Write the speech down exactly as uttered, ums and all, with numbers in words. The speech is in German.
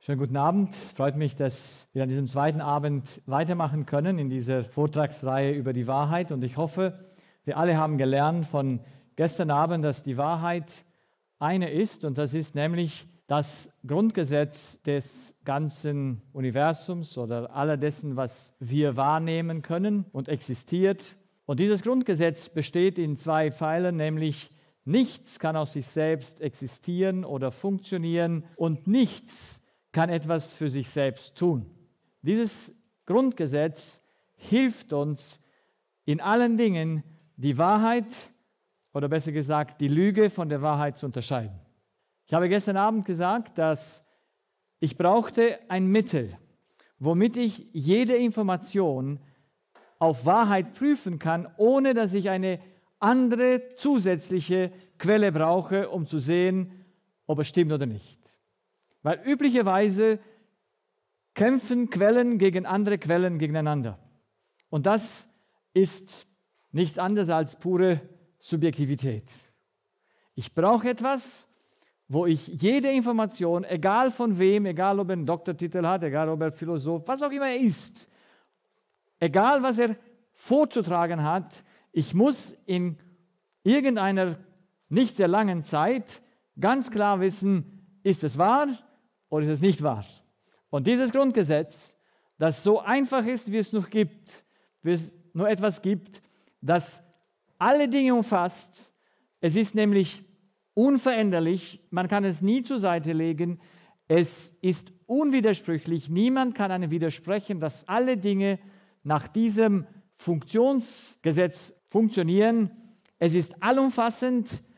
Schönen guten Abend. Freut mich, dass wir an diesem zweiten Abend weitermachen können in dieser Vortragsreihe über die Wahrheit. Und ich hoffe, wir alle haben gelernt von gestern Abend, dass die Wahrheit eine ist. Und das ist nämlich das Grundgesetz des ganzen Universums oder aller dessen, was wir wahrnehmen können und existiert. Und dieses Grundgesetz besteht in zwei Pfeilern, nämlich nichts kann aus sich selbst existieren oder funktionieren und nichts kann etwas für sich selbst tun. Dieses Grundgesetz hilft uns in allen Dingen, die Wahrheit oder besser gesagt die Lüge von der Wahrheit zu unterscheiden. Ich habe gestern Abend gesagt, dass ich brauchte ein Mittel, womit ich jede Information auf Wahrheit prüfen kann, ohne dass ich eine andere zusätzliche Quelle brauche, um zu sehen, ob es stimmt oder nicht. Weil üblicherweise kämpfen Quellen gegen andere Quellen gegeneinander. Und das ist nichts anderes als pure Subjektivität. Ich brauche etwas, wo ich jede Information, egal von wem, egal ob er einen Doktortitel hat, egal ob er Philosoph, was auch immer er ist, egal was er vorzutragen hat, ich muss in irgendeiner nicht sehr langen Zeit ganz klar wissen, ist es wahr oder ist es nicht wahr? Und dieses Grundgesetz, das so einfach ist, wie es noch gibt, wie es nur etwas gibt, das alle Dinge umfasst, es ist nämlich unveränderlich, man kann es nie zur Seite legen, es ist unwidersprüchlich, niemand kann einem widersprechen, dass alle Dinge nach diesem Funktionsgesetz funktionieren. Es ist allumfassend,